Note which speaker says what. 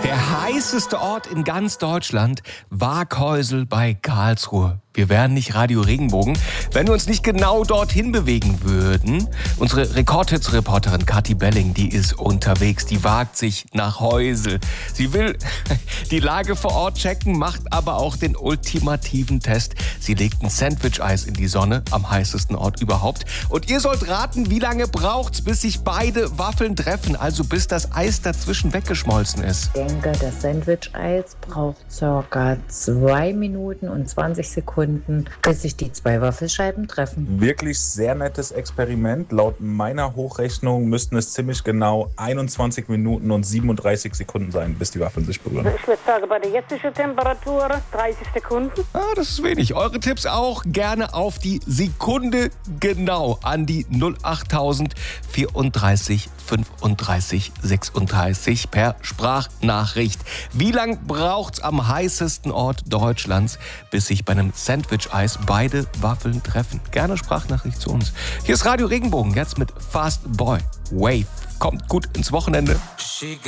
Speaker 1: Der heißeste Ort in ganz Deutschland, Waaghäusel bei Karlsruhe. Wir wären nicht Radio Regenbogen, wenn wir uns nicht genau dorthin bewegen würden. Unsere Rekordhits-Reporterin Kathi Belling, die ist unterwegs, die wagt sich nach Heusel. Sie will die Lage vor Ort checken, macht aber auch den ultimativen Test. Sie legt ein Sandwich-Eis in die Sonne, am heißesten Ort überhaupt. Und ihr sollt raten, wie lange braucht's, bis sich beide Waffeln treffen, also bis das Eis dazwischen weggeschmolzen ist.
Speaker 2: Ich denke, das Sandwich-Eis braucht ca. 2 Minuten und 20 Sekunden, bis sich die 2 Waffelscheiben treffen.
Speaker 3: Wirklich sehr nettes Experiment. Laut meiner Hochrechnung müssten es ziemlich genau 21 Minuten und 37 Sekunden sein, bis die Waffeln sich berühren.
Speaker 4: Ich würde sagen, bei der jetzigen Temperatur 30 Sekunden.
Speaker 1: Das ist wenig. Eure Tipps auch gerne auf die Sekunde genau an die 08000 34 35 36 per Sprachnachricht. Wie lang braucht's am heißesten Ort Deutschlands, bis sich bei einem Sandwich-Eis beide Waffeln treffen? Gerne Sprachnachricht zu uns. Hier ist Radio Regenbogen, jetzt mit Fast Boy. Wave. Kommt gut ins Wochenende.